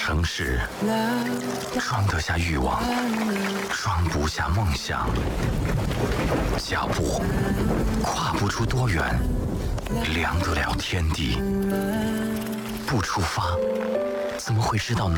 城市装得下欲望，装不下梦想。脚步跨不出多远，量得了天地。不出发，怎么会知道